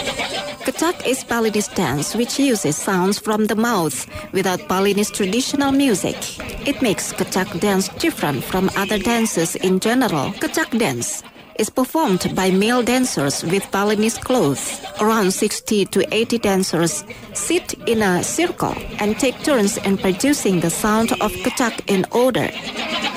Kecak is Balinese dance which uses sounds from the mouth without Balinese traditional music. It makes Kecak dance different from other dances in general. Kecak dance is performed by male dancers with Balinese clothes. Around 60 to 80 dancers sit in a circle and take turns in producing the sound of Kecak in order.